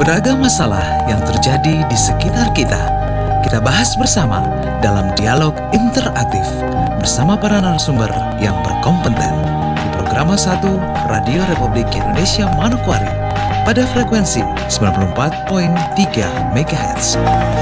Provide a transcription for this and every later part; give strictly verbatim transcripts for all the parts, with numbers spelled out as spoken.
Beragam masalah yang terjadi di sekitar kita, kita bahas bersama dalam dialog interaktif bersama para narasumber yang berkompeten di Programa satu Radio Republik Indonesia Manokwari pada frekuensi sembilan puluh empat koma tiga megahertz.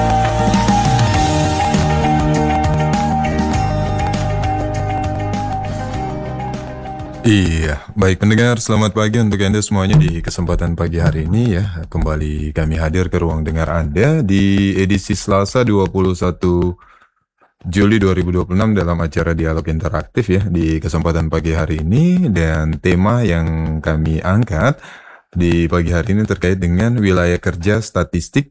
Iya, baik pendengar, selamat pagi untuk Anda semuanya di kesempatan pagi hari ini ya. Kembali kami hadir ke ruang dengar Anda di edisi Selasa dua puluh satu Juli dua ribu dua puluh enam dalam acara Dialog Interaktif ya di kesempatan pagi hari ini. Dan tema yang kami angkat di pagi hari ini terkait dengan wilayah kerja statistik,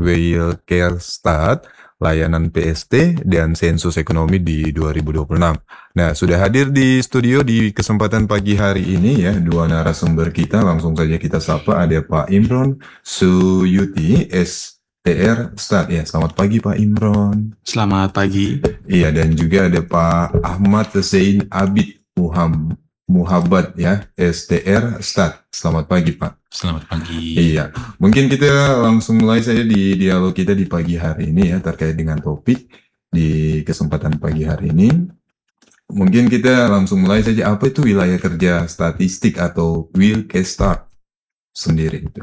Wilkerstat, layanan P S T, dan sensus ekonomi di dua ribu dua puluh enam. Nah, sudah hadir di studio di kesempatan pagi hari ini ya, dua narasumber kita. Langsung saja kita sapa, ada Pak Imron Suyuti, S T R Stat. Ya, selamat pagi Pak Imron. Selamat pagi. Iya, dan juga ada Pak Ahmad Zain Abid Muham, Muhabat ya, S T R Stat. Selamat pagi Pak. Selamat pagi. Iya, mungkin kita langsung mulai saja di dialog kita di pagi hari ini ya, terkait dengan topik di kesempatan pagi hari ini. Mungkin kita langsung mulai saja, apa itu wilayah kerja statistik atau Wilkerstat sendiri itu?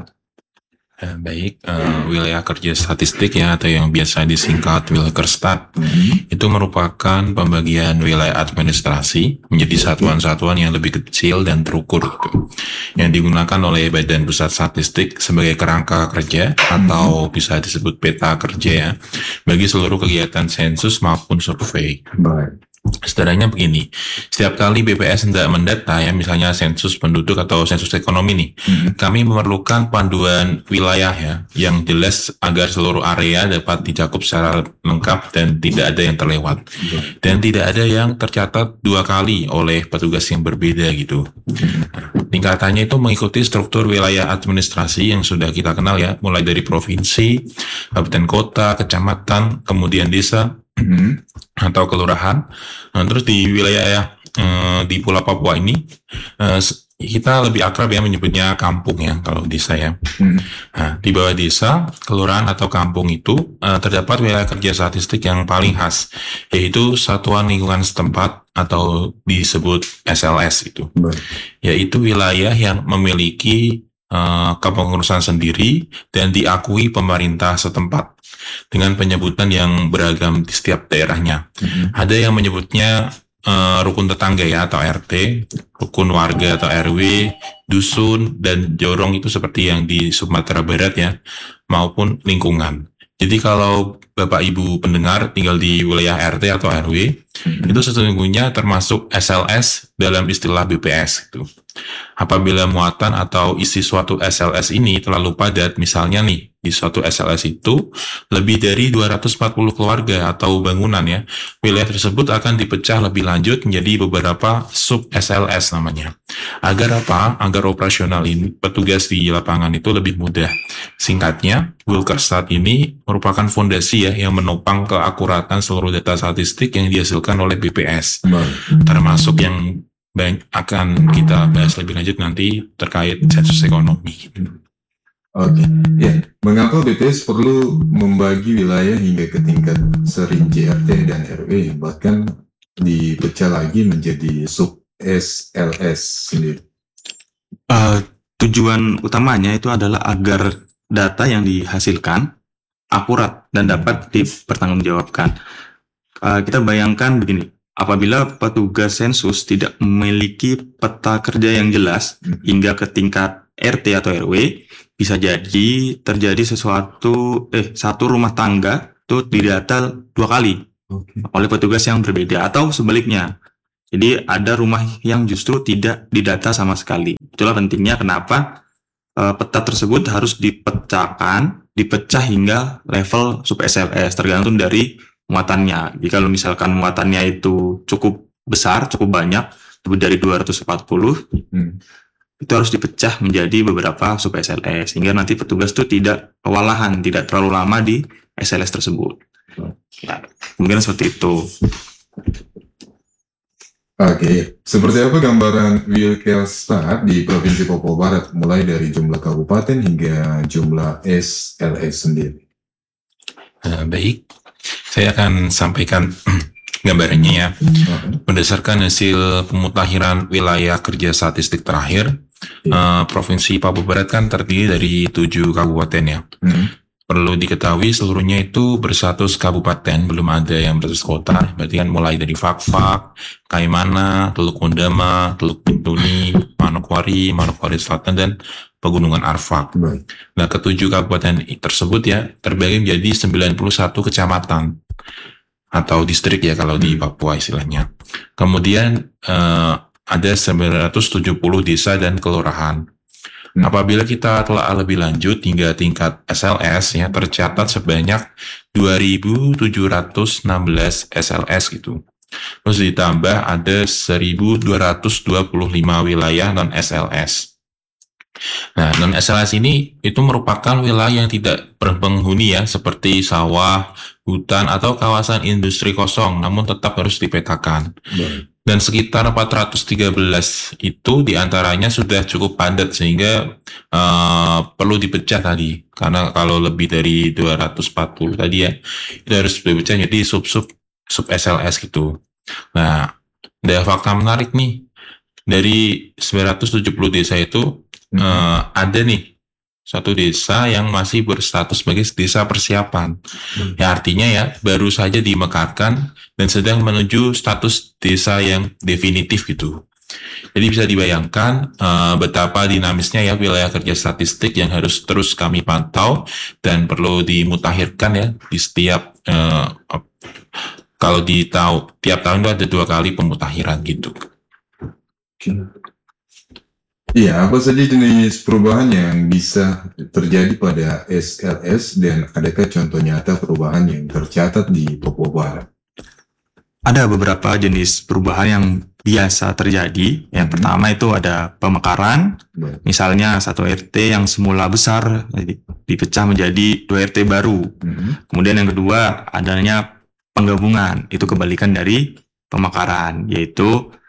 Eh, baik, uh, wilayah kerja statistik ya, atau yang biasa disingkat Wilkerstat, mm-hmm. itu merupakan pembagian wilayah administrasi menjadi satuan-satuan yang lebih kecil dan terukur gitu, yang digunakan oleh Badan Pusat Statistik sebagai kerangka kerja atau bisa disebut peta kerja ya, bagi seluruh kegiatan sensus maupun survei. Baik. Sederhananya begini, setiap kali B P S hendak mendata ya, misalnya sensus penduduk atau sensus ekonomi nih, hmm. kami memerlukan panduan wilayah ya, yang jelas agar seluruh area dapat dicakup secara lengkap dan tidak ada yang terlewat. Hmm. Dan tidak ada yang tercatat dua kali oleh petugas yang berbeda gitu. Nah, tingkatannya itu mengikuti struktur wilayah administrasi yang sudah kita kenal ya, mulai dari provinsi, kabupaten kota, kecamatan, kemudian desa, Hmm. atau kelurahan. Nah, terus di wilayah eh, di Pulau Papua ini eh, kita lebih akrab ya menyebutnya kampung ya kalau desa ya. Hmm. Nah, di bawah desa, kelurahan atau kampung itu eh, terdapat wilayah kerja statistik yang paling khas, yaitu Satuan Lingkungan Setempat atau disebut S L S itu. Hmm. Yaitu wilayah yang memiliki Uh, kepengurusan sendiri dan diakui pemerintah setempat dengan penyebutan yang beragam di setiap daerahnya. Mm-hmm. Ada yang menyebutnya uh, rukun tetangga ya atau R T, rukun warga atau R W, dusun, dan jorong itu seperti yang di Sumatera Barat ya, maupun lingkungan. Jadi kalau Bapak Ibu pendengar tinggal di wilayah R T atau R W, mm-hmm. itu sesungguhnya termasuk S L S dalam istilah B P S gitu. Apabila muatan atau isi suatu S L S ini terlalu padat, misalnya nih di suatu S L S itu lebih dari dua ratus empat puluh keluarga atau bangunan ya, wilayah tersebut akan dipecah lebih lanjut menjadi beberapa sub S L S namanya. Agar apa? Agar operasional ini petugas di lapangan itu lebih mudah. Singkatnya, Wilkerstat ini merupakan fondasi ya yang menopang keakuratan seluruh data statistik yang dihasilkan oleh B P S, termasuk yang Baik, akan kita bahas lebih lanjut nanti terkait sensus ekonomi. Oke, okay. Ya. Mengapa B P S perlu membagi wilayah hingga ke tingkat serinci R T dan R W, bahkan dipecah lagi menjadi sub S L S sendiri? Uh, tujuan utamanya itu adalah agar data yang dihasilkan akurat dan dapat dipertanggungjawabkan. Uh, kita bayangkan begini. Apabila petugas sensus tidak memiliki peta kerja yang jelas hingga ke tingkat R T atau R W, bisa jadi terjadi sesuatu eh satu rumah tangga itu didata dua kali okay. oleh petugas yang berbeda atau sebaliknya. Jadi ada rumah yang justru tidak didata sama sekali. Itulah pentingnya kenapa uh, peta tersebut harus dipecahkan, dipecah hingga level sub S L S tergantung dari muatannya. Jika kalau misalkan muatannya itu cukup besar, cukup banyak, lebih dari dua ratus empat puluh, hmm. itu harus dipecah menjadi beberapa sub S L S, sehingga nanti petugas itu tidak kewalahan, tidak terlalu lama di S L S tersebut. Hmm. Ya, mungkin seperti itu. Oke, seperti apa gambaran Wilkestar di Provinsi Papua Barat, mulai dari jumlah kabupaten hingga jumlah S L S sendiri? Nah, baik, saya akan sampaikan gambarannya ya. Berdasarkan hasil pemutakhiran wilayah kerja statistik terakhir, eh, Provinsi Papua Barat kan terdiri dari tujuh kabupaten ya. Hmm. Perlu diketahui seluruhnya itu berstatus kabupaten, belum ada yang berstatus kota. Berarti kan mulai dari Fakfak, Kaimana, Teluk Undama, Teluk Bintuni, Manokwari, Manokwari Selatan, dan Pegunungan Arfak. Baik. Nah, ketujuh kabupaten tersebut ya terbagi menjadi sembilan puluh satu kecamatan atau distrik ya kalau di Papua istilahnya. Kemudian eh, ada sembilan ratus tujuh puluh desa dan kelurahan. Apabila kita telah lebih lanjut hingga tingkat S L S ya tercatat sebanyak dua ribu tujuh ratus enam belas S L S gitu. Terus ditambah ada seribu dua ratus dua puluh lima wilayah non S L S. Nah, non S L S ini itu merupakan wilayah yang tidak berpenghuni ya, seperti sawah, hutan, atau kawasan industri kosong, namun tetap harus dipetakan. Baik. Dan sekitar empat ratus tiga belas itu diantaranya sudah cukup padat sehingga uh, perlu dipecah tadi. Karena kalau lebih dari dua ratus empat puluh tadi ya, itu harus dipecah jadi sub-sub sub S L S gitu. Nah, ada fakta menarik nih. Dari sembilan ratus tujuh puluh desa itu Hmm. uh, ada nih satu desa yang masih berstatus sebagai desa persiapan. Ya artinya ya baru saja dimekarkan dan sedang menuju status desa yang definitif gitu. Jadi bisa dibayangkan uh, betapa dinamisnya ya wilayah kerja statistik yang harus terus kami pantau dan perlu dimutakhirkan ya di setiap uh, kalau di tahu tiap tahun itu ada dua kali pemutakhiran gitu. Iya, apa saja jenis perubahan yang bisa terjadi pada S L S dan adakah contoh nyata perubahan yang tercatat di Papua Barat? Ada beberapa jenis perubahan yang biasa terjadi. Yang Hmm. pertama itu ada pemekaran, Baik. misalnya satu R T yang semula besar di- dipecah menjadi dua R T baru. Hmm. Kemudian yang kedua adanya penggabungan, itu kebalikan dari pemekaran, yaitu